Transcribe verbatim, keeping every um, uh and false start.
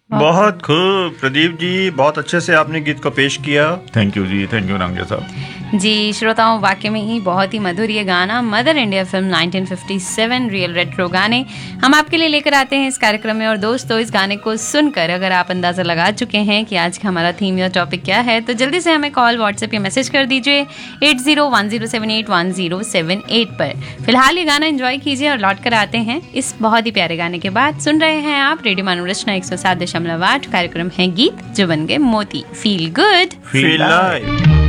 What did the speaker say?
बहुत खूब प्रदीप जी, बहुत अच्छे से आपने गीत को पेश किया। Thank you ji, thank you रांगे साहब। जी श्रोताओं, वाकई में ही बहुत ही मधुर ये गाना mother India film nineteen fifty seven real retro गाने हम आपके लिए लेकर आते हैं इस कार्यक्रम में। और दोस्तों, इस गाने को सुनकर अगर आप अंदाजा लगा चुके हैं कि आज का हमारा थीम या टॉपिक क्या है, तो जल्दी से हमें कॉल, व्हाट्सएप या मैसेज कर दीजिए eight zero one zero seven eight one zero seven eight पर। फिलहाल ये गाना एंजॉय कीजिए और लौट कर आते हैं इस बहुत ही प्यारे गाने के बाद। सुन रहे हैं आप रेडियो मनोरचना एक सौ सात दशमलव आठ, कार्यक्रम है गीत जो बन गए मोती। Feel good, feel live.